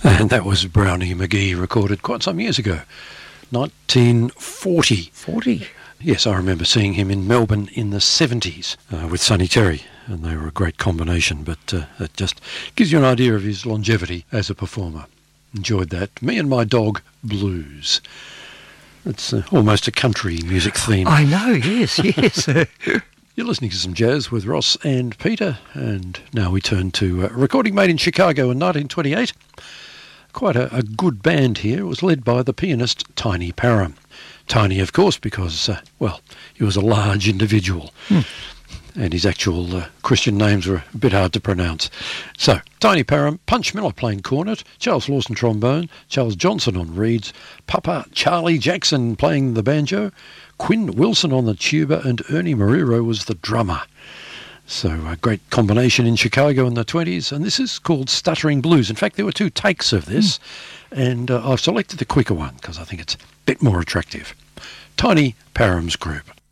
And that was Brownie McGee, recorded quite some years ago, 1940. 40? Yes, I remember seeing him in Melbourne in the 70s with Sonny Terry, and they were a great combination, but it just gives you an idea of his longevity as a performer. Enjoyed that. Me and My Dog Blues. It's almost a country music theme. I know, yes. You're listening to some jazz with Ross and Peter, and now we turn to a recording made in Chicago in 1928. Quite a good band here. It was led by the pianist Tiny Parham. Tiny, of course, because, he was a large individual. And his actual Christian names were a bit hard to pronounce. So, Tiny Parham, Punch Miller playing cornet, Charles Lawson trombone, Charles Johnson on reeds, Papa Charlie Jackson playing the banjo, Quinn Wilson on the tuba, and Ernie Marrero was the drummer. So a great combination in Chicago in the 20s, and this is called Stuttering Blues. In fact, there were 2 takes of this, and I've selected the quicker one because I think it's a bit more attractive. Tiny Parham's Group.